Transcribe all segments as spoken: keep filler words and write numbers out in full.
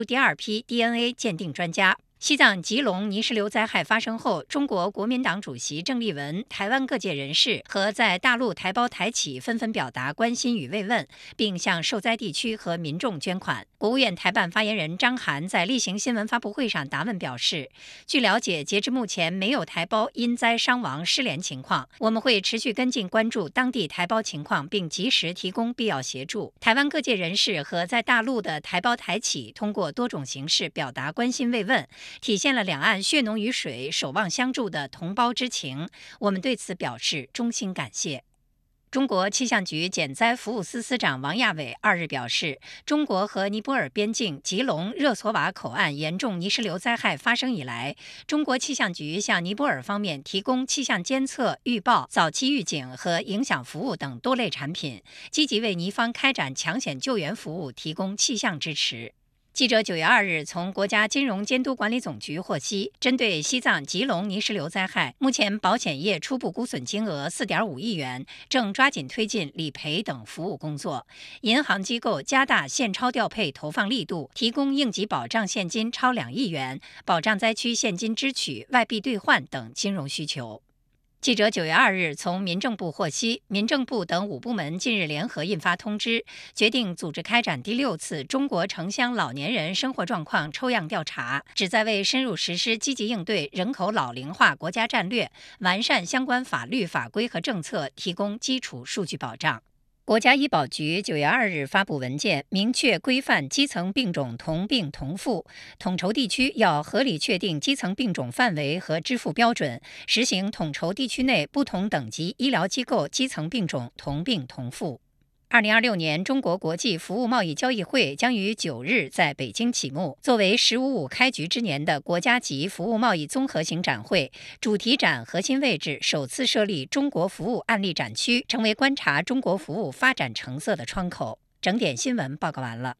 第二批 D N A 鉴定专家。西藏吉隆泥石流灾害发生后，中国国民党主席郑丽文、台湾各界人士和在大陆台胞台企纷纷表达关心与慰问，并向受灾地区和民众捐款。国务院台办发言人张涵在例行新闻发布会上答问表示，据了解，截至目前没有台胞因灾伤亡失联情况，我们会持续跟进关注当地台胞情况，并及时提供必要协助。台湾各界人士和在大陆的台胞台企通过多种形式表达关心慰问，体现了两岸血浓于水、守望相助的同胞之情，我们对此表示衷心感谢。中国气象局减灾服务司司长王亚伟二日表示，中国和尼泊尔边境吉隆热索瓦口岸严重泥石流灾害发生以来，中国气象局向尼泊尔方面提供气象监测、预报、早期预警和影响服务等多类产品，积极为尼方开展抢险救援服务提供气象支持。记者九月二日从国家金融监督管理总局获悉，针对西藏吉隆泥石流灾害，目前保险业初步估损金额 四点五亿元，正抓紧推进理赔等服务工作。银行机构加大现钞调配投放力度，提供应急保障现金超两亿元，保障灾区现金支取、外币兑换等金融需求。记者九月二日从民政部获悉，民政部等五部门近日联合印发通知，决定组织开展第六次中国城乡老年人生活状况抽样调查，旨在为深入实施积极应对人口老龄化国家战略，完善相关法律法规和政策提供基础数据保障。国家医保局九月二日发布文件，明确规范基层病种同病同付，统筹地区要合理确定基层病种范围和支付标准，实行统筹地区内不同等级医疗机构基层病种同病同付。二零二六年中国国际服务贸易交易会将于九日在北京启幕。作为“十五五”开局之年的国家级服务贸易综合型展会，主题展核心位置首次设立中国服务案例展区，成为观察中国服务发展成色的窗口。整点新闻报告完了。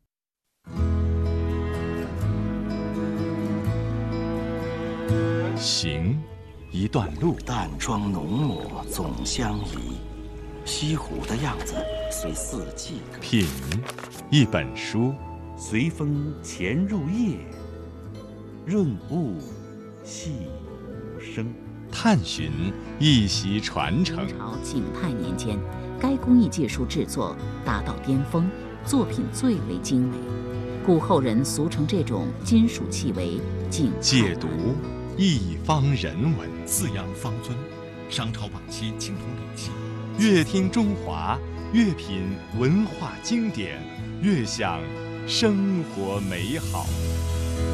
行一段路， 淡妆浓抹总相宜。西湖的样子随四季更品一本书， 随风潜入夜，润物细无声。 探寻一席传承。 明朝景泰年间，该工艺技术制作达到巅峰，作品最为精美，故后人俗称这种金属器为景泰。 解读一方人文， 四羊方尊，商朝晚期青铜礼器。 越听中华，越品文化经典，越享生活美好。